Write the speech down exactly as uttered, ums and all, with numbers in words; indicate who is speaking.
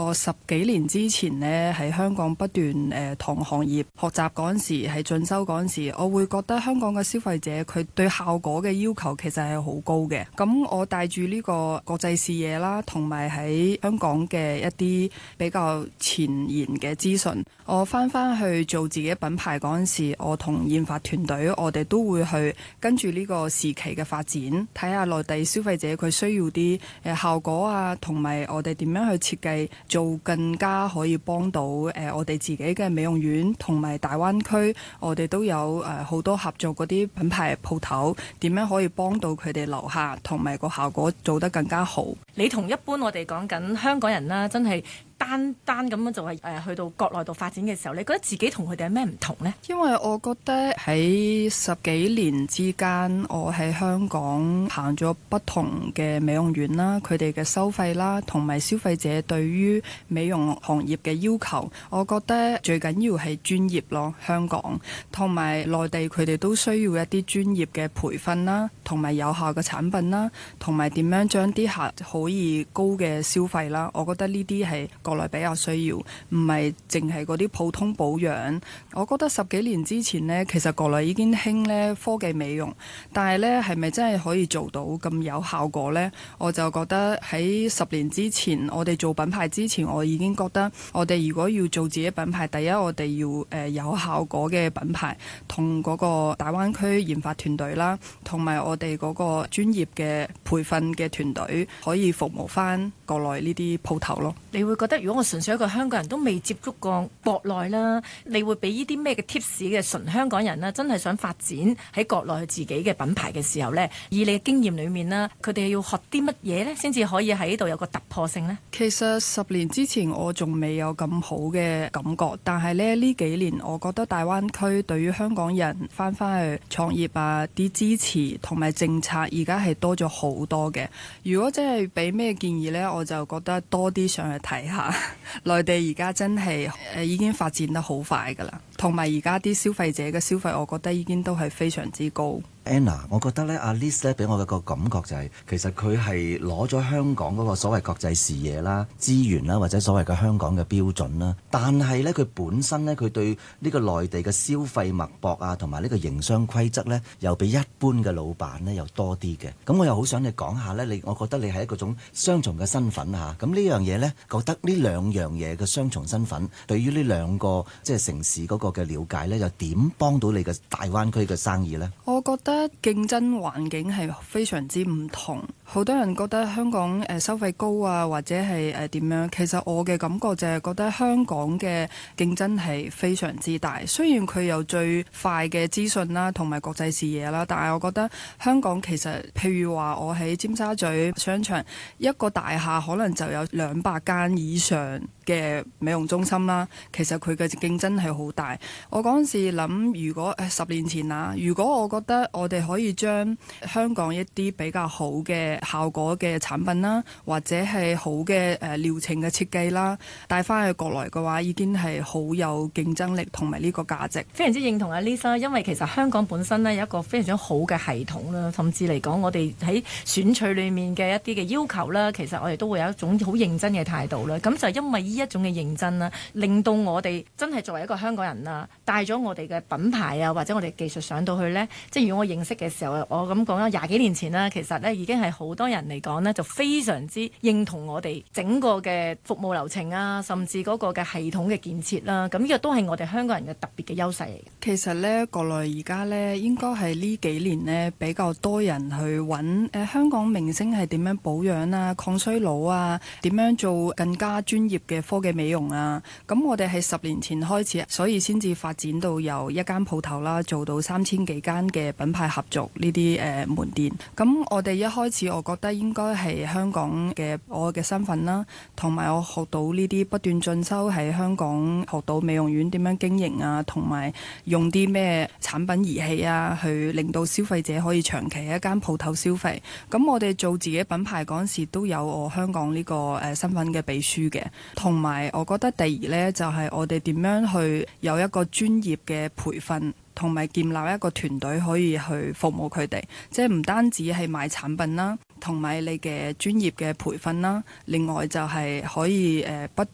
Speaker 1: 我十幾年之前呢，喺香港不斷誒同行業學習嗰陣時，喺進修嗰陣時，我會覺得香港嘅消費者佢對效果嘅要求其實係好高嘅。咁我帶住呢個國際視野啦，同埋喺香港嘅一啲比較前沿嘅資訊，我翻翻去做自己品牌嗰陣時，我同研發團隊，我哋都會去跟住呢個時期嘅發展，睇下內地消費者佢需要啲誒效果啊，同埋我哋點樣去設計做更加可以幫到誒我哋自己嘅美容院，同埋大灣區我哋都有誒好多合作嗰啲品牌鋪頭，點樣可以幫到佢哋留下，同埋個效果做得更加好。
Speaker 2: 你同一般我哋講緊香港人啦，真係單單咁樣就係誒去到國內度發展嘅時候，你覺得自己同佢哋有咩唔同呢？
Speaker 1: 因為我覺得喺十幾年之間，我喺香港行咗不同嘅美容院啦，佢哋嘅收費啦，同埋消費者對於美容行業嘅要求，我覺得最緊要係專業咯。香港同埋內地佢哋都需要一啲專業嘅培訓啦，同埋有效嘅產品啦，同埋點樣將啲客可以高嘅消費啦。我覺得呢啲係國內比較需要，唔係淨係嗰啲普通保養。我覺得十幾年之前呢，其實國內已經興呢科技美容，但係呢係咪真係可以做到咁有效果呢？我就覺得喺十年之前，我哋做品牌之前，我已經覺得我哋如果要做自己品牌，第一我哋要誒、呃、有效果嘅品牌，同嗰個大灣區研發團隊啦，同埋我哋嗰個專業嘅培訓嘅團隊，可以服務翻國內呢啲鋪頭咯。
Speaker 2: 你會覺得如果我純粹一個香港人都未接觸過國內啦，你會俾呢啲咩嘅 tips 嘅純香港人啦，真係想發展喺國內自己嘅品牌嘅時候呢？以你嘅經驗裏面啦，佢哋要學啲乜嘢呢？先至可以喺度有個突破性呢？
Speaker 1: 其實十年之前我仲未有咁好嘅感覺，但係咧呢幾年我覺得大灣區對於香港人翻返去創業啊啲支持同埋政策而家係多咗好多嘅。如果真係俾咩建議呢，我就覺得多啲上去睇下。內地而家真係誒已經發展得好快㗎啦，同埋而家啲消費者嘅消費，我覺得已經都係非常之高。
Speaker 3: Anna， 我覺得咧，阿 Liz 咧俾我嘅個感覺就係、是，其實佢係攞咗香港嗰個所謂國際視野啦、資源啦，或者所謂嘅香港嘅標準啦。但係咧，佢本身咧，佢對呢個內地嘅消費脈搏啊，同埋呢個營商規則咧，又比一般嘅老闆咧又多啲嘅。咁我又好想你講下咧，你我覺得你係一個種雙重嘅身份嚇。咁呢樣嘢咧，覺得呢兩樣嘢嘅雙重身份，對於呢兩個即係城市嗰個嘅了解咧，又點幫到你嘅大灣區嘅生意咧？
Speaker 1: 我覺得競爭環境係非常之唔同，好多人覺得香港誒收費高啊，或者係誒點樣。其實我嘅感覺就係覺得香港嘅競爭係非常之大。雖然佢有最快嘅資訊啦，同埋國際視野啦，但係我覺得香港其實，譬如話我喺尖沙咀商場一個大廈可能就有兩百間以上嘅美容中心啦，其實佢嘅競爭係好大。我嗰陣時諗，如果誒十年前啊，如果我覺得我哋可以將香港一啲比較好嘅效果嘅產品啦，或者係好嘅誒療程嘅設計啦，帶翻去國內嘅話，已經係好有競爭力同埋呢個價值。
Speaker 2: 非常之認同阿 Lisa， 因為其實香港本身呢有一個非常之好嘅系統啦，甚至嚟講我哋喺選取裡面嘅一啲嘅要求啦，其實我哋都會有一種好認真嘅態度啦。咁就因為呢一種嘅認真啦，令到我哋真係作為一個香港人啦，帶咗我哋嘅品牌啊，或者我哋技術上到去呢。即係如果我認識嘅時候，我咁講啦，廿幾年前啦，其實呢已經係好多人嚟講呢，就非常之認同我哋整個嘅服務流程啊，甚至嗰個嘅系統嘅建設啦。咁呢個都係我哋香港人嘅特別嘅優勢嚟嘅。
Speaker 1: 其實呢，國內而家呢應該係呢幾年呢比較多人去揾誒、呃、香港明星係點樣保養啊、抗衰老啊、點樣做更加專業嘅科技美容啊。咁我哋係十年前開始，所以先至發展到由一間鋪頭啦，做到三千幾間嘅品牌合作呢啲誒門店。咁我哋一開始我覺得應該係香港嘅我嘅身份啦，同埋我學到呢啲不斷進修喺香港學到美容院點樣經營啊，同埋用啲咩產品儀器啊，去令到消費者可以長期喺一間鋪頭消費。咁我哋做自己品牌嗰陣時都有我香港呢個誒身份嘅秘書嘅，同埋我覺得第二呢，就係我哋點樣去有一個專業嘅培訓，同埋建立一個團隊可以去服務佢哋，即係唔單止係賣產品啦，同埋你嘅專業嘅培訓啦，另外就係可以誒不斷